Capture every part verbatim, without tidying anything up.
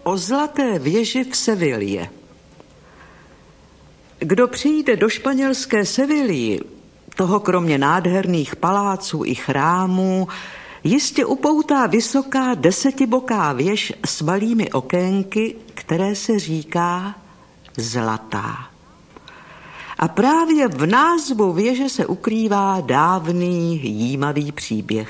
o zlaté věži v Sevilě. Kdo přijde do španělské Sevilly, toho kromě nádherných paláců i chrámů, jistě upoutá vysoká desetiboká věž s malými okénky, které se říká Zlatá. A právě v názvu věže se ukrývá dávný jímavý příběh.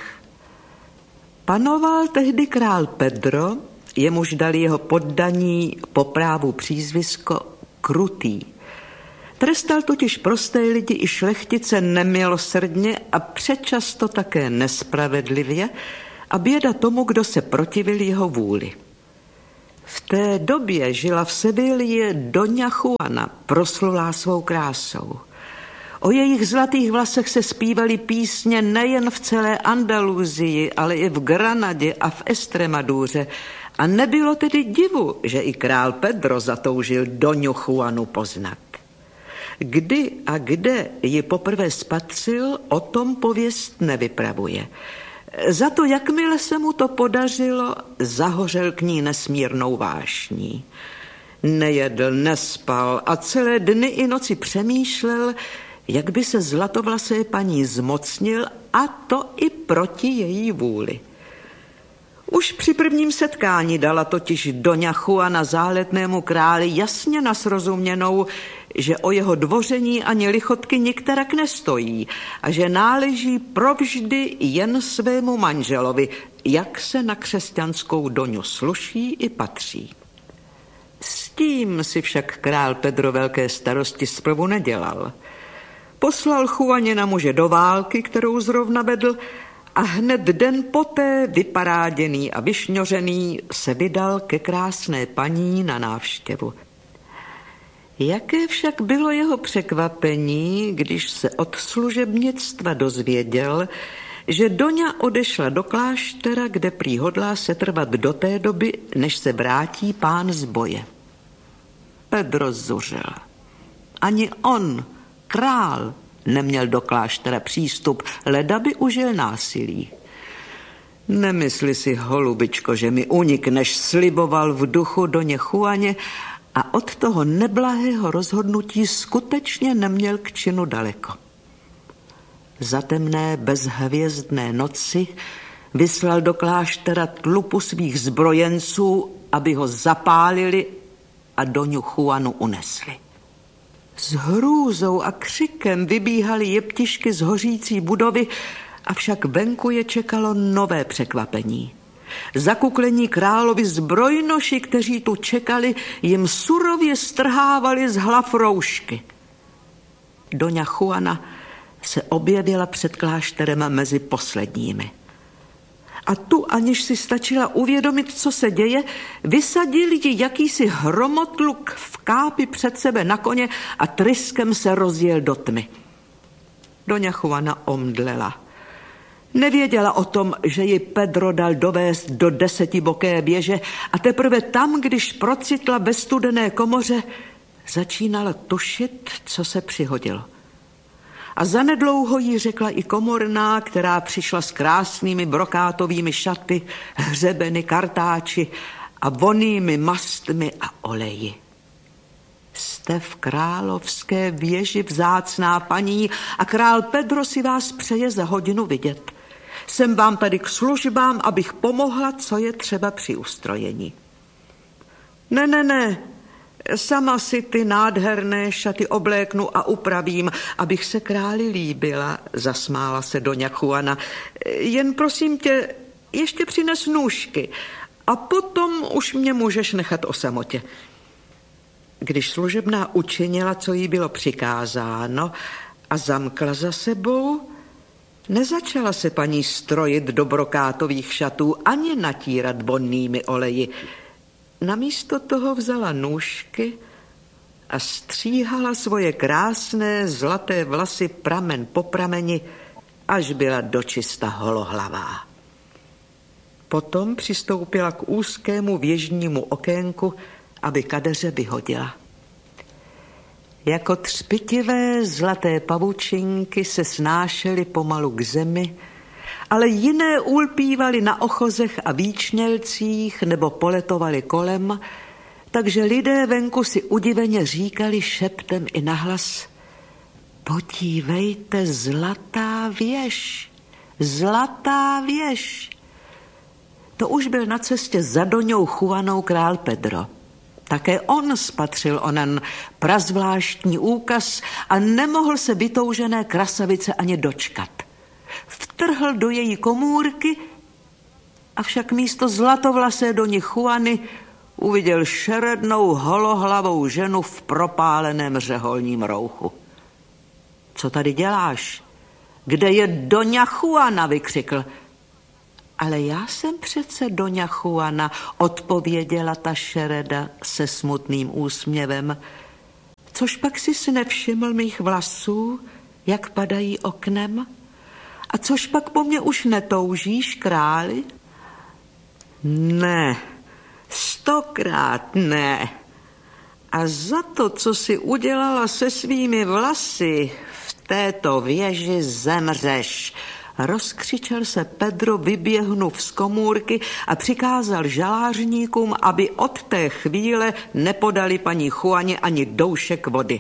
Panoval tehdy král Pedro, jemuž dali jeho poddaní po právu přízvisko Krutý. Trestal totiž prosté lidi i šlechtice nemilosrdně a přečasto také nespravedlivě a běda tomu, kdo se protivil jeho vůli. V té době žila v Sevilě Doña Juana, proslulá svou krásou. O jejich zlatých vlasech se zpívaly písně nejen v celé Andaluzii, ale i v Granadě a v Estremaduře. A nebylo tedy divu, že i král Pedro zatoužil Doňu Juanu poznat. Kdy a kde ji poprvé spatřil, o tom pověst nevypravuje. Za to, jakmile se mu to podařilo, zahořel k ní nesmírnou vášní. Nejedl, nespal a celé dny i noci přemýšlel, jak by se zlatovlasé paní zmocnil, a to i proti její vůli. Už při prvním setkání dala totiž Doňa Juana záletnému králi jasně na srozuměnou, že o jeho dvoření ani lichotky nikterak nestojí a že náleží provždy jen svému manželovi, jak se na křesťanskou Doňu sluší i patří. S tím si však král Pedro velké starosti zprvu nedělal. Poslal Juaně na muže do války, kterou zrovna vedl, a hned den poté, vyparáděný a vyšňořený, se vydal ke krásné paní na návštěvu. Jaké však bylo jeho překvapení, když se od služebnictva dozvěděl, že Doňa odešla do kláštera, kde prý hodlá se trvat do té doby, než se vrátí pán z boje. Pedro zuřil. Ani on, král, neměl do kláštera přístup, leda by užil násilí. Nemysli si, holubičko, že mi unikneš, sliboval v duchu Doně Juaně, a od toho neblahého rozhodnutí skutečně neměl k činu daleko. Za temné bezhvězdné noci vyslal do kláštera tlupu svých zbrojenců, aby ho zapálili a Doňu Juanu unesli. S hrůzou a křikem vybíhaly jeptišky z hořící budovy, avšak venku je čekalo nové překvapení. Zakuklení královi zbrojnoši, kteří tu čekali, jim surově strhávali z hlav roušky. Doňa Juana se objevila před klášterem mezi posledními. A tu, aniž si stačila uvědomit, co se děje, vysadili ji jakýsi hromotluk v kápi před sebe na koně a tryskem se rozjel do tmy. Doňa Juana omdlela. Nevěděla o tom, že ji Pedro dal dovést do desetiboké věže a teprve tam, když procitla ve studené komoře, začínala tušit, co se přihodilo. A zanedlouho jí řekla i komorná, která přišla s krásnými brokátovými šaty, hřebeny, kartáči a vonnými mastmi a oleji. Jste v královské věži, vzácná paní, a král Pedro si vás přeje za hodinu vidět. Jsem vám tady k službám, abych pomohla, co je třeba při ustrojení. Ne, ne, ne, sama si ty nádherné šaty obléknu a upravím, abych se králi líbila, zasmála se Doňa Juana. Jen prosím tě, ještě přines nůžky a potom už mě můžeš nechat o samotě. Když služebná učinila, co jí bylo přikázáno, a zamkla za sebou, nezačala se paní strojit do brokátových šatů ani natírat vonnými oleji. Namísto toho vzala nůžky a stříhala svoje krásné zlaté vlasy pramen po prameni, až byla dočista holohlavá. Potom přistoupila k úzkému věžnímu okénku, aby kadeře vyhodila. Jako třpitivé zlaté pavučinky se snášely pomalu k zemi ale jiné ulpívali na ochozech a výčnělcích nebo poletovali kolem, takže lidé venku si udiveně říkali šeptem i nahlas: podívejte, zlatá věž, zlatá věž. To už byl na cestě za Doňou Juanou král Pedro. Také on spatřil onen prazvláštní úkaz a nemohl se vytoužené krasavice ani dočkat. Vtrhl do její komůrky, avšak místo zlatovlasé Doně Juany uviděl šerednou holohlavou ženu v propáleném řeholním rouchu. Co tady děláš? Kde je Doňa Juana? Vykřikl. Ale já jsem přece Doňa Juana, odpověděla ta šereda se smutným úsměvem. Což pak jsi si nevšiml mých vlasů, jak padají oknem? A což pak po mně už netoužíš, králi? Ne, stokrát ne. A za to, co jsi udělala se svými vlasy, v této věži zemřeš. Rozkřičel se Pedro, vyběhnuv z komůrky a přikázal žalářníkům, aby od té chvíle nepodali paní Juaně ani doušek vody.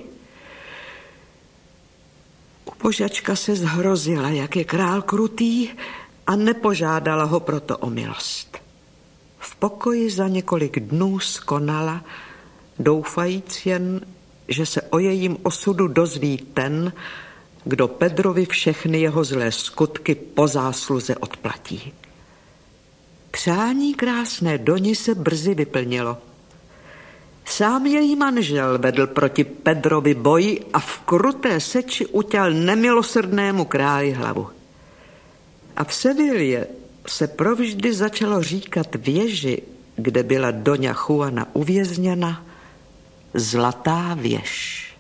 Ubožačka se zhrozila, jak je král krutý, a nepožádala ho proto o milost. V pokoji za několik dnů skonala, doufajíc jen, že se o jejím osudu dozví ten, kdo Pedrovi všechny jeho zlé skutky po zásluze odplatí. Přání krásné Doni se brzy vyplnilo. Sám její manžel vedl proti Pedrovi boj a v kruté seči uťal nemilosrdnému králi hlavu. A v Sevilě se provždy začalo říkat věži, kde byla Doňa Juana uvězněna, zlatá věž.